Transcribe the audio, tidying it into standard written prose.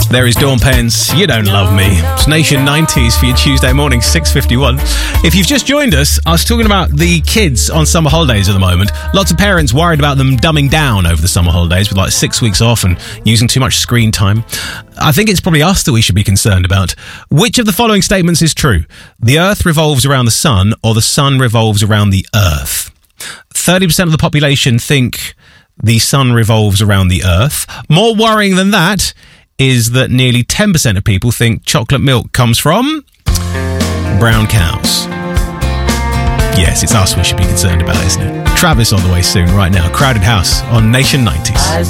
There is Dawn Penn's You Don't Love Me. It's Nation 90s for your Tuesday morning, 6:51. If you've just joined us, I was talking about the kids on summer holidays at the moment. Lots of parents worried about them dumbing down over the summer holidays with like 6 weeks off and using too much screen time. I think it's probably us that we should be concerned about. Which of the following statements is true? The Earth revolves around the sun, or the sun revolves around the Earth? 30% of the population think the sun revolves around the Earth. More worrying than that is that nearly 10% of people think chocolate milk comes from brown cows. Yes, it's us we should be concerned about, isn't it? Travis on the way soon, right now. Crowded House on Nation 90s.